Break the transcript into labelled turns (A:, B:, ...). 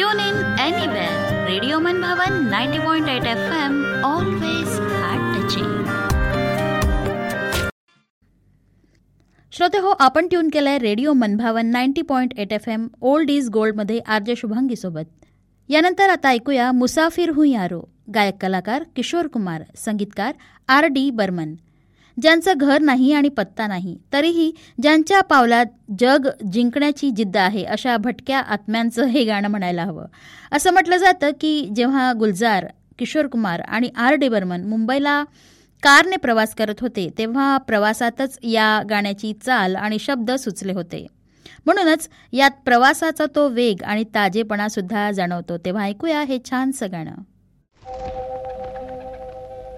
A: Tune in anywhere. Radio Manbhavan 90.8 FM. Always heart touching. श्रोते हो, आपण ट्यून केलाय रेडिओ मनभावन 90.8 FM old is गोल्डमध्ये RJ Shubhangi सोबत. यानंतर आता ऐकूया मुसाफिर हूँ यारो. गायक कलाकार किशोर कुमार, संगीतकार R.D. बर्मन. ज्यांचं घर नाही आणि पत्ता नाही, तरीही ज्यांच्या पावलात जग जिंकण्याची जिद्द आहे, अशा भटक्या आत्म्यांचं हे गाणं म्हणायला हवं. असं म्हटलं जातं की जेव्हा गुलजार, किशोर कुमार आणि R.D. बर्मन मुंबईला कारने प्रवास करत होते, तेव्हा प्रवासातच या गाण्याची चाल आणि शब्द सुचले होते. म्हणूनच यात प्रवासाचा तो वेग आणि ताजेपणा सुद्धा जाणवतो. तेव्हा ऐकूया हे छानसं गाणं.